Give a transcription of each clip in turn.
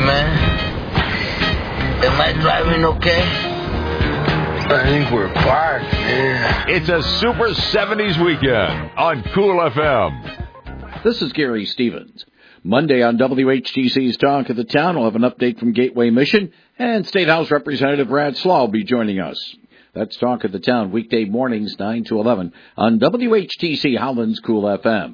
man. Am I driving okay? I think we're parked, man. It's a Super 70s weekend on Cool FM. This is Gary Stevens. Monday on WHTC's Talk of the Town, we'll have an update from Gateway Mission, and State House Representative Brad Slaw will be joining us. That's Talk of the Town, weekday mornings 9 to 11 on WHTC Howland's Cool FM.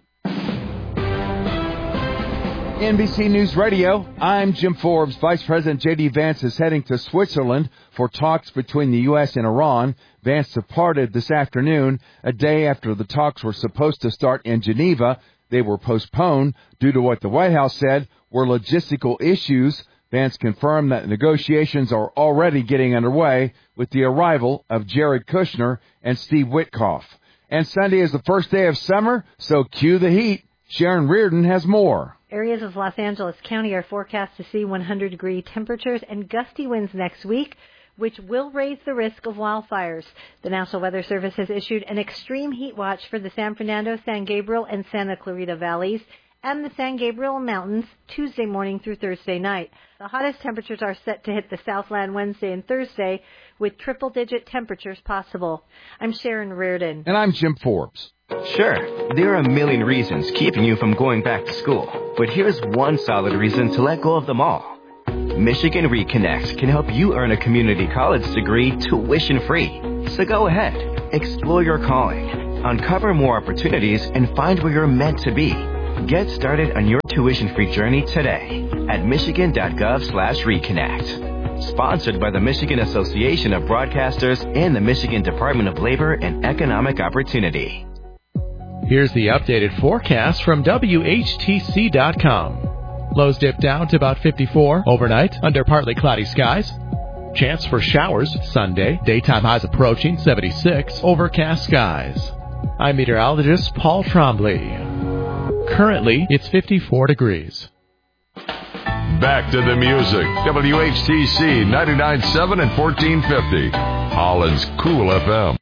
NBC News Radio, I'm Jim Forbes. Vice President J.D. Vance is heading to Switzerland for talks between the U.S. and Iran. Vance departed this afternoon, a day after the talks were supposed to start in Geneva. They were postponed due to what the White House said were logistical issues. Vance confirmed that negotiations are already getting underway with the arrival of Jared Kushner and Steve Witkoff. And Sunday is the first day of summer, so cue the heat. Sharon Reardon has more. Areas of Los Angeles County are forecast to see 100-degree temperatures and gusty winds next week, which will raise the risk of wildfires. The National Weather Service has issued an extreme heat watch for the San Fernando, San Gabriel, and Santa Clarita valleys and the San Gabriel Mountains Tuesday morning through Thursday night. The hottest temperatures are set to hit the Southland Wednesday and Thursday, with triple-digit temperatures possible. I'm Sharon Reardon. And I'm Jim Forbes. Sure, there are a million reasons keeping you from going back to school, but here's one solid reason to let go of them all. Michigan Reconnect can help you earn a community college degree tuition-free. So go ahead, explore your calling, uncover more opportunities, and find where you're meant to be. Get started on your tuition-free journey today at michigan.gov/reconnect. Sponsored by the Michigan Association of Broadcasters and the Michigan Department of Labor and Economic Opportunity. Here's the updated forecast from WHTC.com. Lows dip down to about 54 overnight under partly cloudy skies. Chance for showers Sunday. Daytime highs approaching 76. Overcast skies. I'm meteorologist Paul Trombley. Currently, it's 54 degrees. Back to the music. WHTC 99.7 and 1450. Holland's Cool FM.